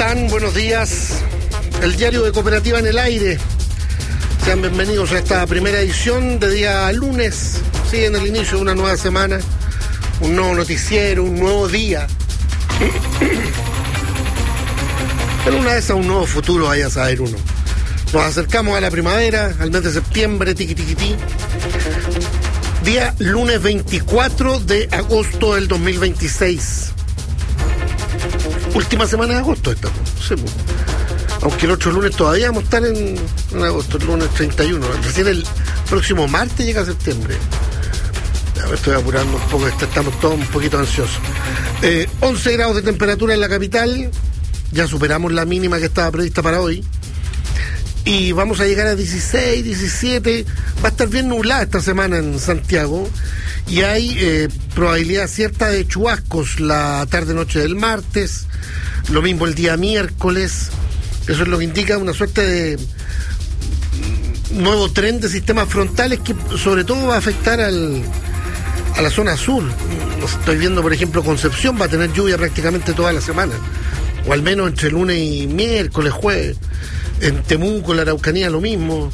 están? Buenos días. El diario de Cooperativa en el aire. Sean bienvenidos a esta primera edición de día lunes. Sí, en el inicio de una nueva semana. Un nuevo noticiero, un nuevo día. Pero una vez a un nuevo futuro, vaya a saber uno. Nos acercamos a la primavera, al mes de septiembre, tiqui. Día lunes 24 de agosto del 2026. Última semana de agosto esta, no sé, aunque el otro lunes todavía vamos a estar en agosto, el lunes 31. Recién el próximo martes llega septiembre. Ya me estoy apurando un poco, estamos todos un poquito ansiosos. 11 grados de temperatura en la capital, ya superamos la mínima que estaba prevista para hoy. Y vamos a llegar a 16, 17, va a estar bien nublada esta semana en Santiago. Y hay probabilidad cierta de chubascos la tarde-noche del martes, lo mismo el día miércoles. Eso es lo que indica una suerte de nuevo tren de sistemas frontales que sobre todo va a afectar a la zona sur. Estoy viendo, por ejemplo, Concepción va a tener lluvia prácticamente toda la semana, o al menos entre lunes y miércoles, jueves. En Temuco, la Araucanía, lo mismo.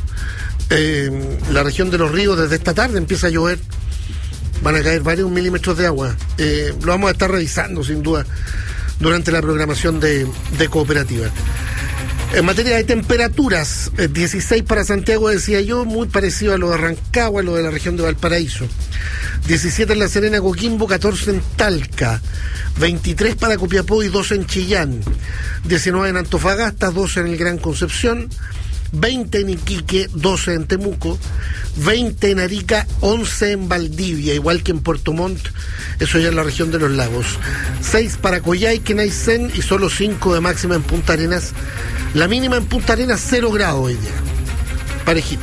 La región de los ríos desde esta tarde empieza a llover. Van a caer varios milímetros de agua. Lo vamos a estar revisando, sin duda, durante la programación de Cooperativa. En materia de temperaturas, 16 para Santiago, decía yo, muy parecido a lo de Rancagua, a lo de la región de Valparaíso. 17 en La Serena, Coquimbo, 14 en Talca, 23 para Copiapó y 12 en Chillán, 19 en Antofagasta, 12 en el Gran Concepción, 20 en Iquique, 12 en Temuco, 20 en Arica, 11 en Valdivia, igual que en Puerto Montt, eso ya en la región de los lagos, 6 para Coyhaique, Aysén y solo 5 de máxima en Punta Arenas. La mínima en Punta Arenas 0 grados hoy día, parejito.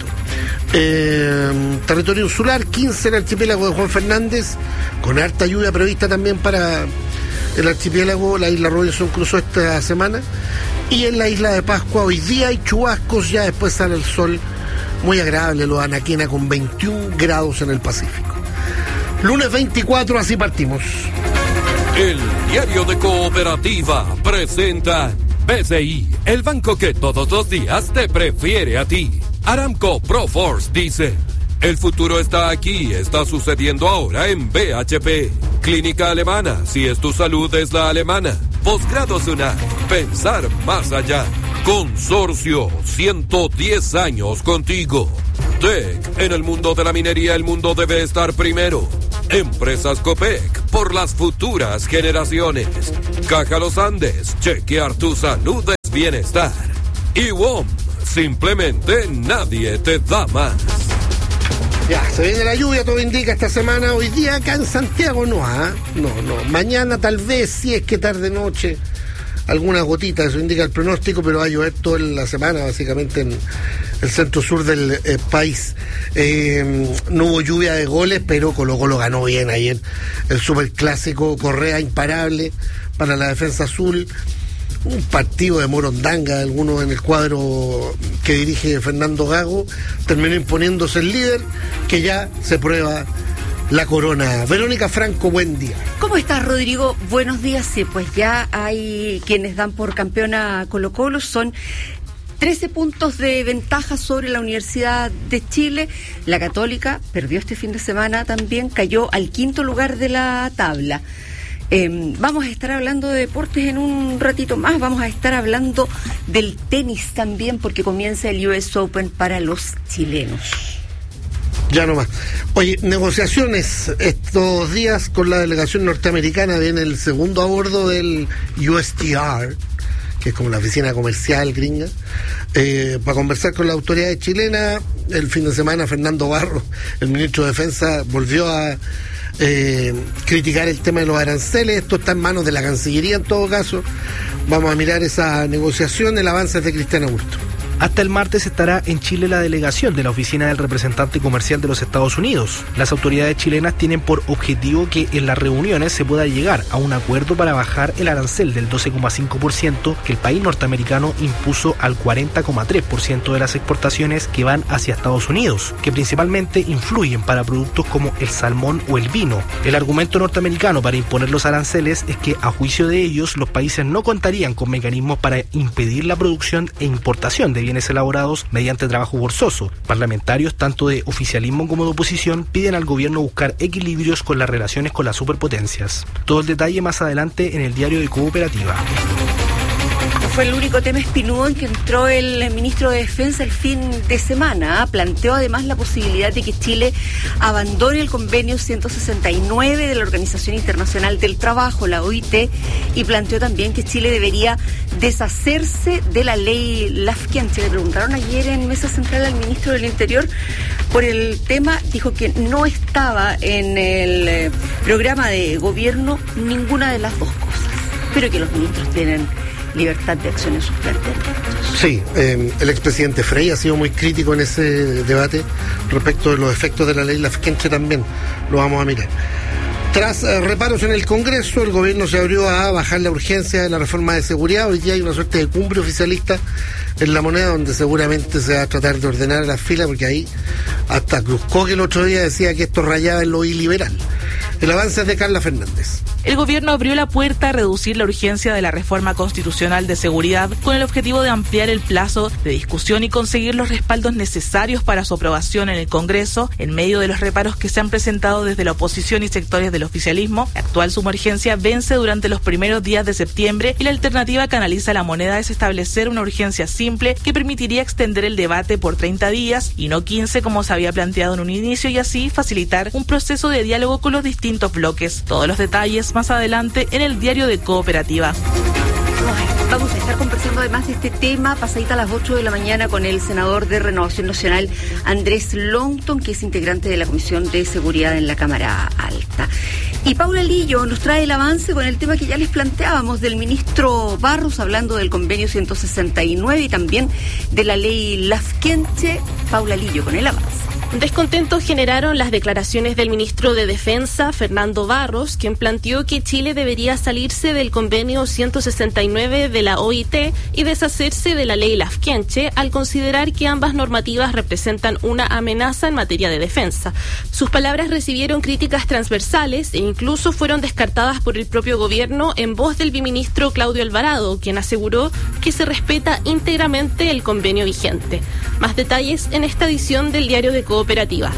Territorio insular, 15 en el archipiélago de Juan Fernández, con harta lluvia prevista también para el archipiélago. La isla Robinson cruzó esta semana. Y en la isla de Pascua hoy día hay chubascos, ya después sale el sol, muy agradable lo de Anaquena con 21 grados en el Pacífico. Lunes 24, así partimos. El diario de Cooperativa presenta BCI, el banco que todos los días te prefiere a ti. Aramco Proforce dice: el futuro está aquí, está sucediendo ahora en BHP. Clínica Alemana, si es tu salud es la alemana. Posgrados UNAM, pensar más allá. Consorcio, 110 años contigo. TEC, en el mundo de la minería el mundo debe estar primero. Empresas Copec, por las futuras generaciones. Caja Los Andes, chequear tu salud es bienestar. Y WOM, simplemente nadie te da más. Ya, se viene la lluvia, todo indica esta semana. Hoy día acá en Santiago no. Mañana tal vez, si es que tarde-noche, algunas gotitas, eso indica el pronóstico, pero va a llover toda la semana, básicamente en el centro-sur del país. No hubo lluvia de goles, pero Colo-Colo ganó bien ayer. El superclásico, Correa imparable para la defensa azul. Un partido de morondanga, algunos en el cuadro que dirige Fernando Gago, terminó imponiéndose el líder, que ya se prueba la corona. Verónica Franco, buen día. ¿Cómo estás, Rodrigo? Buenos días. Sí, pues ya hay quienes dan por campeona a Colo-Colo, son 13 puntos de ventaja sobre la Universidad de Chile. La Católica perdió este fin de semana también, cayó al 5º lugar de la tabla. Vamos a estar hablando de deportes en un ratito más, vamos a estar hablando del tenis también, porque comienza el US Open para los chilenos. Ya nomás. Oye, negociaciones estos días con la delegación norteamericana. Viene el segundo a bordo del USTR, que es como la oficina comercial gringa, para conversar con la autoridad chilena. El fin de semana Fernando Barro, el ministro de Defensa, volvió a criticar el tema de los aranceles. Esto está en manos de la Cancillería en todo caso. Vamos a mirar esa negociación. El avance es de Cristian Augusto. Hasta el martes estará en Chile la delegación de la oficina del representante comercial de los Estados Unidos. Las autoridades chilenas tienen por objetivo que en las reuniones se pueda llegar a un acuerdo para bajar el arancel del 12,5% que el país norteamericano impuso al 40,3% de las exportaciones que van hacia Estados Unidos, que principalmente influyen para productos como el salmón o el vino. El argumento norteamericano para imponer los aranceles es que, a juicio de ellos, los países no contarían con mecanismos para impedir la producción e importación de bienes elaborados mediante trabajo forzoso. Parlamentarios, tanto de oficialismo como de oposición, piden al gobierno buscar equilibrios con las relaciones con las superpotencias. Todo el detalle más adelante en el diario de Cooperativa. No fue el único tema espinudo en que entró el ministro de Defensa el fin de semana. Planteó además la posibilidad de que Chile abandone el convenio 169 de la Organización Internacional del Trabajo, la OIT, y planteó también que Chile debería deshacerse de la ley Lafkenche. Le preguntaron ayer en Mesa Central al ministro del Interior por el tema. Dijo que no estaba en el programa de gobierno ninguna de las dos cosas, pero que los ministros tienen libertad de acción en sus planteamientos. Sí, el expresidente Frey ha sido muy crítico en ese debate respecto de los efectos de la ley Lafkenche. También lo vamos a mirar. Tras reparos en el Congreso, el gobierno se abrió a bajar la urgencia de la reforma de seguridad. Hoy día hay una suerte de cumbre oficialista en La Moneda, donde seguramente se va a tratar de ordenar las filas, porque ahí hasta Cruzco, que el otro día decía que esto rayaba en lo iliberal. El avance es de Carla Fernández. El gobierno abrió la puerta a reducir la urgencia de la reforma constitucional de seguridad con el objetivo de ampliar el plazo de discusión y conseguir los respaldos necesarios para su aprobación en el Congreso en medio de los reparos que se han presentado desde la oposición y sectores del oficialismo. La actual suma urgencia vence durante los primeros días de septiembre y la alternativa que analiza La Moneda es establecer una urgencia simple que permitiría extender el debate por 30 días y no 15 como se había planteado en un inicio, y así facilitar un proceso de diálogo con los distintos bloques. Todos los detalles más adelante en el diario de Cooperativa. Vamos a estar conversando además de este tema pasadita a las 8 de la mañana con el senador de Renovación Nacional, Andrés Longton, que es integrante de la Comisión de Seguridad en la Cámara Alta. Y Paula Lillo nos trae el avance con el tema que ya les planteábamos del ministro Barros, hablando del convenio 169 y también de la ley Lafkenche. Paula Lillo con el avance. Descontentos generaron las declaraciones del ministro de Defensa, Fernando Barros, quien planteó que Chile debería salirse del convenio 169 de la OIT y deshacerse de la ley Lafkenche, al considerar que ambas normativas representan una amenaza en materia de defensa. Sus palabras recibieron críticas transversales e incluso fueron descartadas por el propio gobierno en voz del biministro Claudio Alvarado, quien aseguró que se respeta íntegramente el convenio vigente. Más detalles en esta edición del diario de Cooperativa.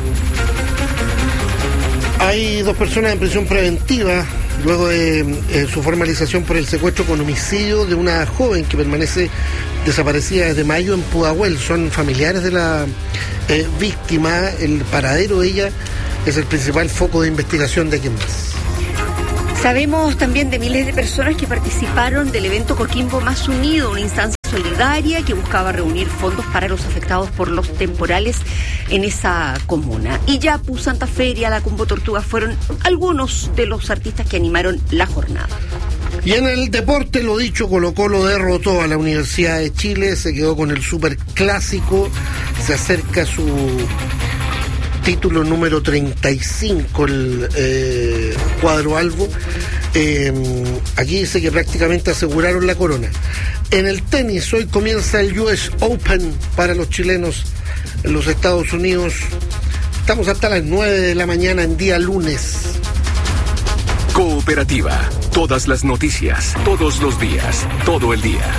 Hay 2 personas en prisión preventiva luego de su formalización por el secuestro con homicidio de una joven que permanece desaparecida desde mayo en Pudahuel. Son familiares de la víctima. El paradero de ella es el principal foco de investigación de Quembas. Sabemos también de miles de personas que participaron del evento Coquimbo Más Unido, una instancia solidaria que buscaba reunir fondos para los afectados por los temporales en esa comuna. Y Yapu, Santa Fe y la Combo Tortuga fueron algunos de los artistas que animaron la jornada. Y en el deporte, lo dicho, Colo-Colo derrotó a la Universidad de Chile, se quedó con el superclásico, se acerca su título número 35, el cuadro albo. Aquí dice que prácticamente aseguraron la corona. En el tenis, hoy comienza el US Open para los chilenos en los Estados Unidos. Estamos hasta las 9 de la mañana en día lunes. Cooperativa, todas las noticias, todos los días, todo el día.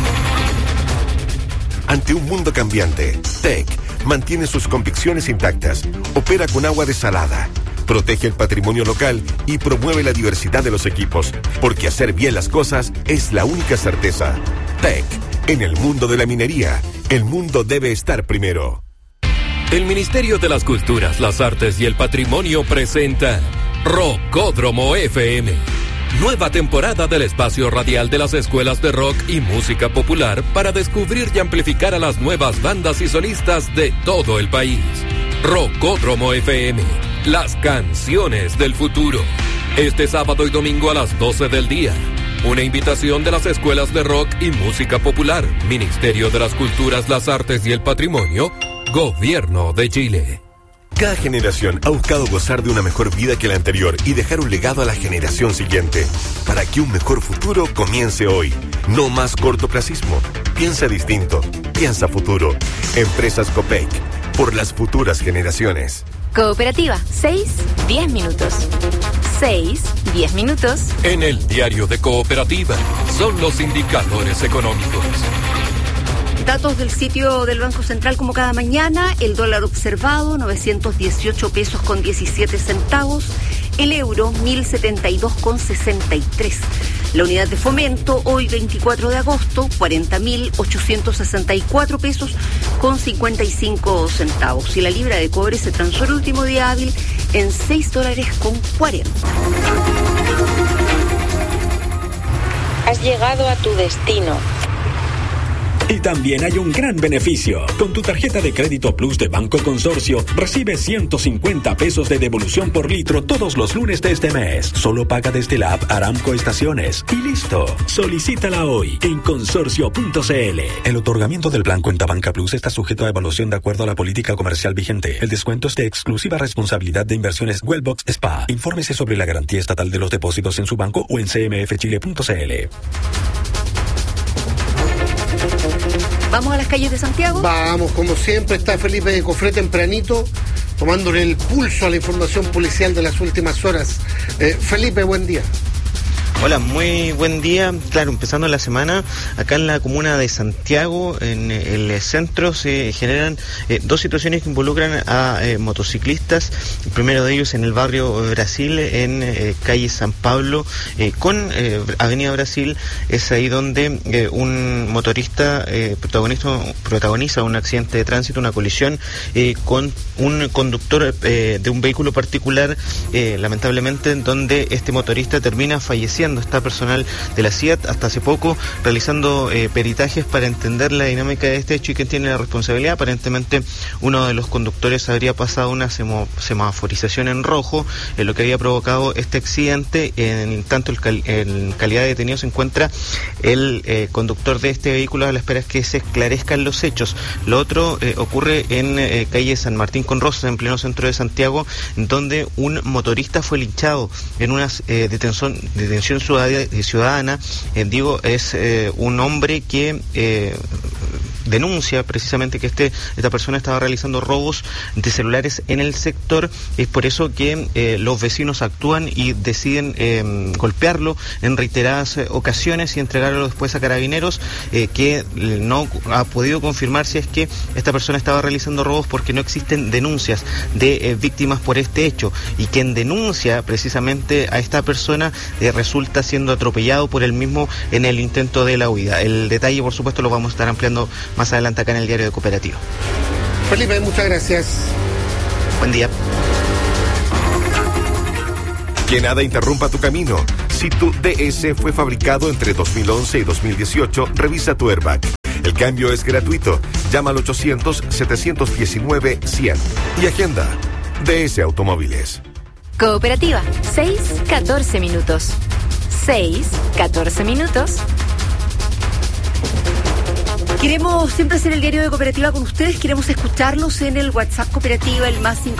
Ante un mundo cambiante, TEC mantiene sus convicciones intactas, opera con agua desalada, protege el patrimonio local y promueve la diversidad de los equipos, porque hacer bien las cosas es la única certeza. TEC, en el mundo de la minería, el mundo debe estar primero. El Ministerio de las Culturas, las Artes y el Patrimonio presenta Rockódromo FM. Nueva temporada del espacio radial de las escuelas de rock y música popular para descubrir y amplificar a las nuevas bandas y solistas de todo el país. Rockódromo FM, las canciones del futuro. Este sábado y domingo a las 12 del día. Una invitación de las escuelas de rock y música popular, Ministerio de las Culturas, las Artes y el Patrimonio, Gobierno de Chile. Cada generación ha buscado gozar de una mejor vida que la anterior y dejar un legado a la generación siguiente. Para que un mejor futuro comience hoy. No más cortoplacismo. Piensa distinto. Piensa futuro. Empresas Copec. Por las futuras generaciones. Cooperativa, 6-10 minutos. 6-10 minutos. En el diario de Cooperativa son los indicadores económicos. Datos del sitio del Banco Central como cada mañana. El dólar observado, 918 pesos con 17 centavos. El euro, 1072,63. La unidad de fomento, hoy 24 de agosto, 40.864 pesos con 55 centavos. Y la libra de cobre se transó el último día hábil en $6.40. Has llegado a tu destino. Y también hay un gran beneficio. Con tu tarjeta de crédito Plus de Banco Consorcio, recibes 150 pesos de devolución por litro todos los lunes de este mes. Solo paga desde la app Aramco Estaciones. Y listo. Solicítala hoy en consorcio.cl. El otorgamiento del plan Cuenta Banca Plus está sujeto a evaluación de acuerdo a la política comercial vigente. El descuento es de exclusiva responsabilidad de Inversiones Wellbox SPA. Infórmese sobre la garantía estatal de los depósitos en su banco o en cmfchile.cl. ¿Vamos a las calles de Santiago? Vamos, como siempre, está Felipe de Cofré tempranito, tomándole el pulso a la información policial de las últimas horas. Felipe, buen día. Hola, muy buen día. Claro, empezando la semana, acá en la comuna de Santiago, en el centro, se generan dos situaciones que involucran a motociclistas. El primero de ellos en el barrio Brasil, en calle San Pablo, con Avenida Brasil. Es ahí donde un motorista protagoniza un accidente de tránsito, una colisión con un conductor de un vehículo particular, lamentablemente, donde este motorista termina falleciendo. Está personal de la CIAT hasta hace poco realizando peritajes para entender la dinámica de este hecho y quién tiene la responsabilidad. Aparentemente uno de los conductores habría pasado una semaforización en rojo, lo que había provocado este accidente. En tanto, en calidad de detenido se encuentra el conductor de este vehículo, a la espera que se esclarezcan los hechos. Lo otro ocurre en calle San Martín con Rosas, en pleno centro de Santiago, donde un motorista fue linchado en una detención ciudadana. Es un hombre que denuncia precisamente que esta persona estaba realizando robos de celulares en el sector. Es por eso que los vecinos actúan y deciden golpearlo en reiteradas ocasiones y entregarlo después a Carabineros, que no ha podido confirmar si es que esta persona estaba realizando robos, porque no existen denuncias de víctimas por este hecho, y quien denuncia precisamente a esta persona resulta siendo atropellado por él mismo en el intento de la huida. El detalle, por supuesto, lo vamos a estar ampliando más adelante acá en el diario de Cooperativa. Felipe, muchas gracias. Buen día. Que nada interrumpa tu camino. Si tu DS fue fabricado entre 2011 y 2018, revisa tu airbag. El cambio es gratuito. Llama al 800-719-100 y agenda DS Automóviles. Cooperativa, 6-14 minutos. 6-14 minutos. Queremos siempre hacer el diario de Cooperativa con ustedes, queremos escucharlos en el WhatsApp Cooperativa, el más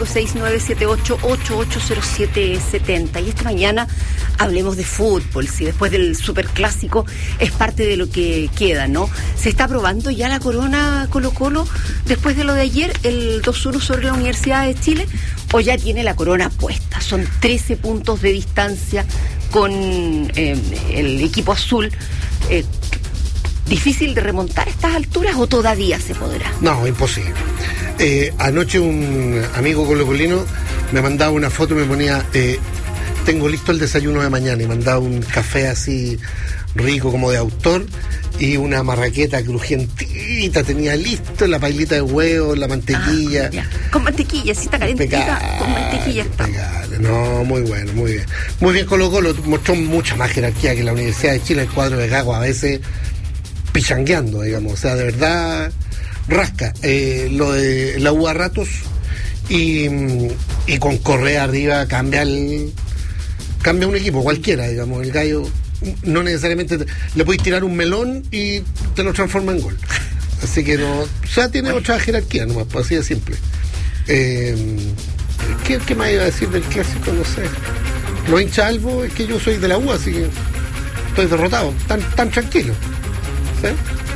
56978880770. Y esta mañana hablemos de fútbol, si después del superclásico es parte de lo que queda, ¿no? ¿Se está probando ya la corona Colo-Colo después de lo de ayer, el 2-1 sobre la Universidad de Chile? ¿O ya tiene la corona puesta? Son 13 puntos de distancia con el equipo azul. ¿Difícil de remontar a estas alturas o todavía se podrá? No, imposible. Anoche un amigo colocolino me mandaba una foto y me ponía, tengo listo el desayuno de mañana, y mandaba un café así rico como de autor y una marraqueta crujientita, tenía listo la pailita de huevo, la mantequilla. Con mantequilla, si está calentita, con mantequilla está. No, muy bueno, muy bien. Muy bien, Colo-Colo mostró mucha más jerarquía que la Universidad de Chile, el cuadro de Gago a veces pichangueando, digamos, o sea, de verdad rasca. Lo de la U a ratos y con Correa arriba cambia un equipo cualquiera, digamos. El gallo no necesariamente le podéis tirar un melón y te lo transforma en gol. Así que no, o sea, tiene otra jerarquía nomás, pues, así de simple. ¿Qué más iba a decir del clásico? No sé. Lo hincha Albo, es que yo soy de la U, así que estoy derrotado, tan tranquilo. ¿Sí?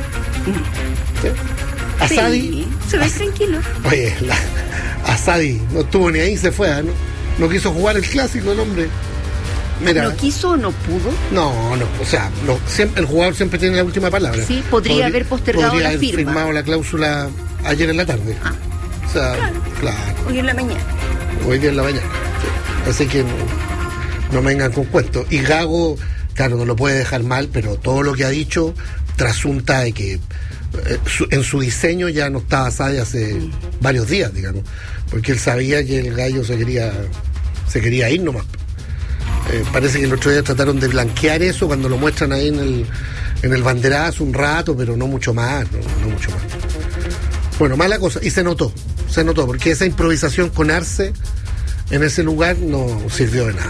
¿Sí? Asadi. Sí, se ve tranquilo. Oye, Asadi no estuvo ni ahí, se fue, no quiso jugar el clásico el hombre. Mira, ¿no quiso o no pudo? No, o sea, el jugador siempre tiene la última palabra. Sí, podría haber postergado podría la haber firma. firmado la cláusula ayer en la tarde. O sea, claro. Hoy en la mañana. Hoy día en la mañana. Sí. Así que no me vengan con cuentos. Y Gago, claro, no lo puede dejar mal, pero todo lo que ha dicho trasunta de que en su diseño ya no estaba Asadi hace varios días, digamos, porque él sabía que el gallo se quería ir nomás. Parece que el otro día trataron de blanquear eso cuando lo muestran ahí en el banderazo un rato, pero no mucho más, no mucho más. Bueno, mala cosa, y se notó, porque esa improvisación con Arce en ese lugar no sirvió de nada.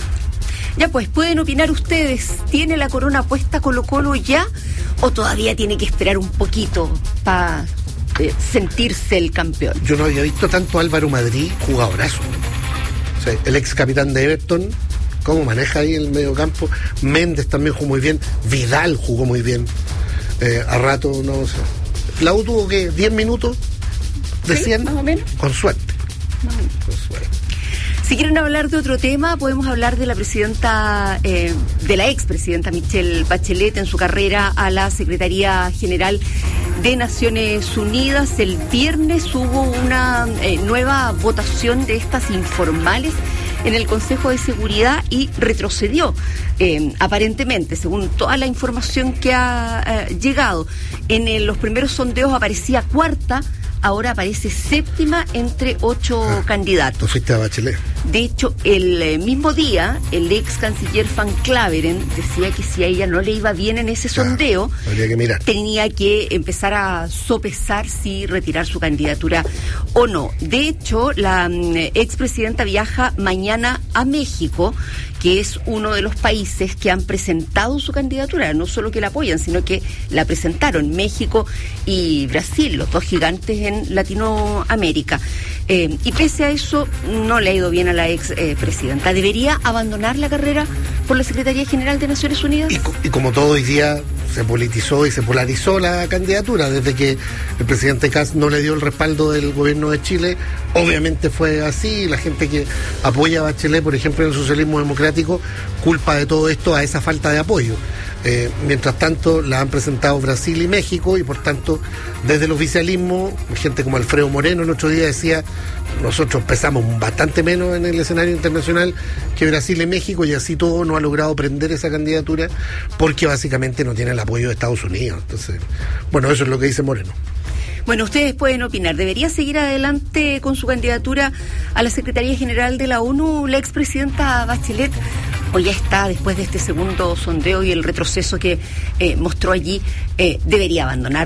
Ya pues, pueden opinar ustedes, ¿tiene la corona puesta Colo-Colo ya o todavía tiene que esperar un poquito para sentirse el campeón? Yo no había visto tanto a Álvaro Madrid, jugadorazo. O sea, el ex capitán de Everton, cómo maneja ahí el medio campo. Méndez también jugó muy bien, Vidal jugó muy bien. A rato, no sé. La U tuvo que 10 minutos de 100, más o menos. Con suerte. Con suerte. Si quieren hablar de otro tema, podemos hablar de la presidenta, de la expresidenta Michelle Bachelet en su carrera a la Secretaría General de Naciones Unidas. El viernes hubo una nueva votación de estas informales en el Consejo de Seguridad y retrocedió, aparentemente, según toda la información que ha llegado. En los primeros sondeos aparecía cuarta, ahora aparece séptima entre 8 candidatos. Tú fuiste a Bachelet. De hecho, el mismo día, el ex canciller Van Claveren decía que si a ella no le iba bien en ese sondeo, habría que mirar. Tenía que empezar a sopesar si retirar su candidatura o no. De hecho, la expresidenta viaja mañana a México, que es uno de los países que han presentado su candidatura, no solo que la apoyan, sino que la presentaron, México y Brasil, los dos gigantes en Latinoamérica. Y pese a eso, no le ha ido bien a la expresidenta. ¿Debería abandonar la carrera por la Secretaría General de Naciones Unidas? Y como todo hoy día se politizó y se polarizó la candidatura, desde que el presidente Kast no le dio el respaldo del gobierno de Chile, obviamente fue así. La gente que apoya a Bachelet, por ejemplo, en el socialismo democrático, culpa de todo esto a esa falta de apoyo. Mientras tanto, la han presentado Brasil y México, y por tanto, desde el oficialismo, gente como Alfredo Moreno el otro día decía, nosotros pesamos bastante menos en el escenario internacional que Brasil y México, y así todo no ha logrado prender esa candidatura porque básicamente no tiene el apoyo de Estados Unidos. Entonces, bueno, eso es lo que dice Moreno. Bueno, ustedes pueden opinar. ¿Debería seguir adelante con su candidatura a la Secretaría General de la ONU la expresidenta Bachelet? ¿O ya está, después de este segundo sondeo y el retroceso que mostró allí, debería abandonar